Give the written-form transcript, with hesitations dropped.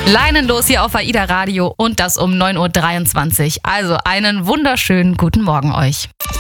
Leinenlos hier auf AIDA Radio und das um 9.23 Uhr. Also einen wunderschönen guten Morgen euch.